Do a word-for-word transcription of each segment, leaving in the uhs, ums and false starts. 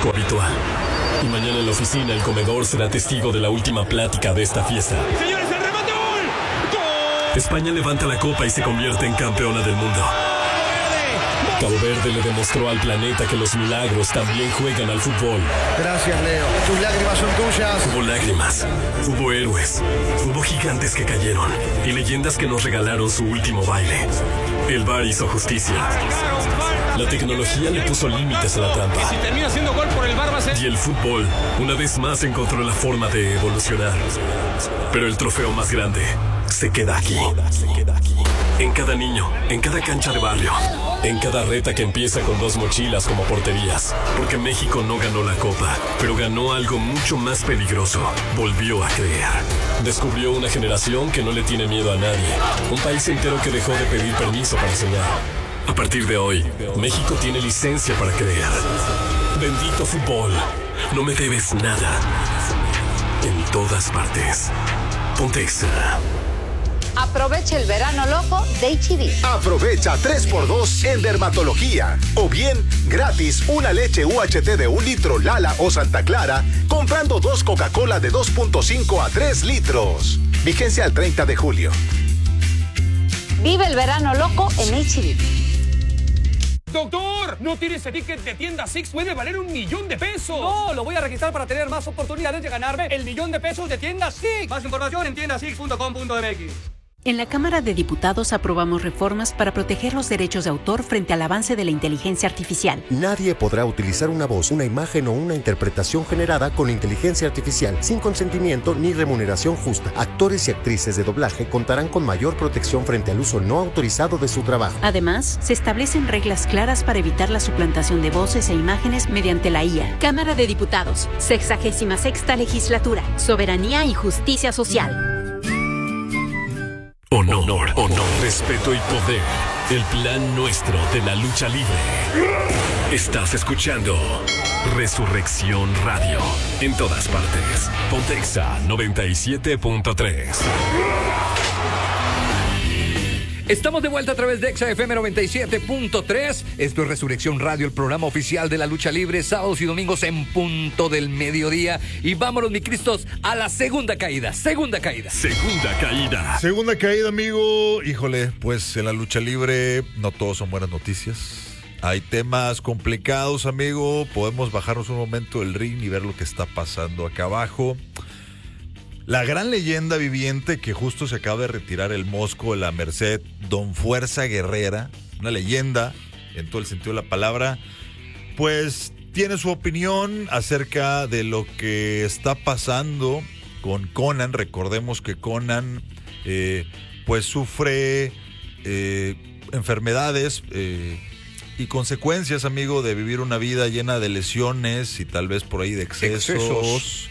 público habitual. Y mañana en la oficina el comedor será testigo de la última plática de esta fiesta. ¡Señores, el remate! ¡Gol! ¡Gol! España levanta la copa y se convierte en campeona del mundo. Cabo Verde le demostró al planeta que los milagros también juegan al fútbol. Gracias, Leo. Tus lágrimas son tuyas. Hubo lágrimas, hubo héroes, hubo gigantes que cayeron y leyendas que nos regalaron su último baile. El V A R hizo justicia. La tecnología le puso límites a la trampa. Que si termina siendo gol por el V A R va a ser... Y el fútbol, una vez más, encontró la forma de evolucionar. Pero el trofeo más grande se queda aquí. En cada niño, en cada cancha de barrio, en cada reta que empieza con dos mochilas como porterías. Porque México no ganó la copa, pero ganó algo mucho más peligroso. Volvió a creer. Descubrió una generación que no le tiene miedo a nadie. Un país entero que dejó de pedir permiso para enseñar. A partir de hoy, México tiene licencia para creer. Bendito fútbol. No me debes nada. En todas partes. Ponte Exa. Aprovecha el verano loco de H E B. Aprovecha tres por dos en dermatología. O bien, gratis una leche U H T de un litro Lala o Santa Clara, comprando dos Coca-Cola de dos punto cinco a tres litros. Vigencia al treinta de julio. Vive el verano loco en H E B. ¡Doctor! ¿No tiene ese ticket de tienda Six? ¡Puede valer un millón de pesos! No, lo voy a registrar para tener más oportunidades de ganarme el millón de pesos de tienda Six. Más información en tienda six punto com punto m x. En la Cámara de Diputados aprobamos reformas para proteger los derechos de autor frente al avance de la inteligencia artificial. Nadie podrá utilizar una voz, una imagen o una interpretación generada con inteligencia artificial sin consentimiento ni remuneración justa. Actores y actrices de doblaje contarán con mayor protección frente al uso no autorizado de su trabajo. Además, se establecen reglas claras para evitar la suplantación de voces e imágenes mediante la I A. Cámara de Diputados, sexagésima sexta legislatura, soberanía y justicia social. Honor, honor, respeto y poder. El plan nuestro de la lucha libre. Estás escuchando Resurrección Radio. En todas partes. Ponte Exa noventa y siete punto tres. Estamos de vuelta a través de Exa F M noventa y siete punto tres. Esto es Resurrección Radio, el programa oficial de la lucha libre, sábados y domingos en punto del mediodía. Y vámonos, mi Cristos, a la segunda caída. Segunda caída. Segunda caída. Segunda caída, amigo. Híjole, pues en la lucha libre no todos son buenas noticias. Hay temas complicados, amigo. Podemos bajarnos un momento del ring y ver lo que está pasando acá abajo. La gran leyenda viviente que justo se acaba de retirar el Mosco de la Merced, Don Fuerza Guerrera, una leyenda en todo el sentido de la palabra, pues tiene su opinión acerca de lo que está pasando con Konnan. Recordemos que Konnan eh, pues sufre eh, enfermedades eh, y consecuencias, amigo, de vivir una vida llena de lesiones y tal vez por ahí de excesos. excesos.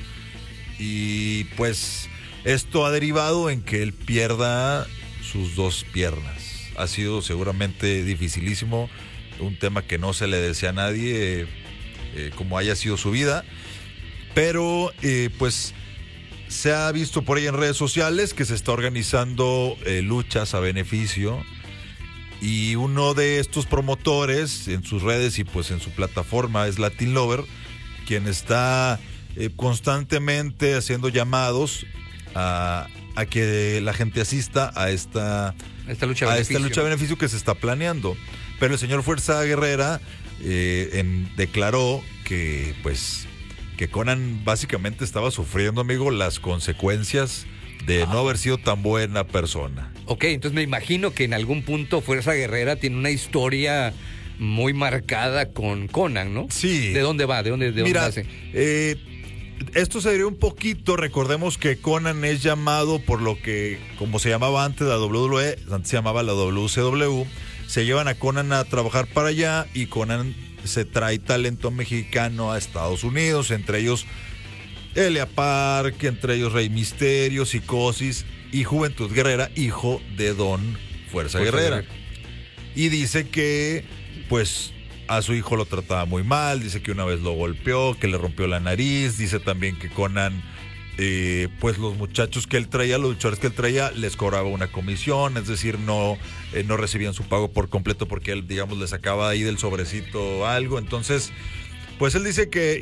Y pues esto ha derivado en que él pierda sus dos piernas. Ha sido seguramente dificilísimo, un tema que no se le desea a nadie, eh, como haya sido su vida. Pero eh, pues se ha visto por ahí en redes sociales que se está organizando eh, luchas a beneficio. Y uno de estos promotores en sus redes y pues en su plataforma es Latin Lover, quien está Eh, constantemente haciendo llamados a, a que la gente asista a esta, esta lucha a beneficio. esta lucha beneficio que se está planeando. Pero el señor Fuerza Guerrera eh, en, declaró que pues que Konnan básicamente estaba sufriendo, amigo, las consecuencias de ah. no haber sido tan buena persona. Ok, entonces me imagino que en algún punto Fuerza Guerrera tiene una historia muy marcada con Konnan, ¿no? Sí. ¿De dónde va? ¿De dónde, de Mira, dónde nace? Eh, esto se deriva un poquito. Recordemos que Konnan es llamado por lo que, como se llamaba antes la doble u doble u E, antes se llamaba la doble u C W. Se llevan a Konnan a trabajar para allá y Konnan se trae talento mexicano a Estados Unidos, entre ellos Elia Park, entre ellos Rey Misterio, Psicosis y Juventud Guerrera, hijo de Don Fuerza, Fuerza Guerrera. Guerrera. Y dice que pues a su hijo lo trataba muy mal, dice que una vez lo golpeó, que le rompió la nariz, dice también que Konnan, eh, pues los muchachos que él traía, los luchadores que él traía, les cobraba una comisión, es decir, no, eh, no recibían su pago por completo porque él, digamos, le sacaba ahí del sobrecito algo. Entonces, pues él dice que